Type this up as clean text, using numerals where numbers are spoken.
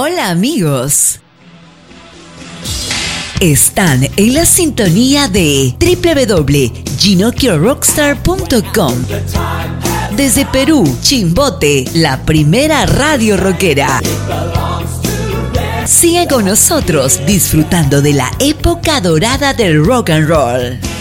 Hola amigos. Están en la sintonía de www.ginocchiorockstar.com. Desde Perú, Chimbote, la primera radio rockera. Sigan con nosotros disfrutando de la época dorada del rock and roll.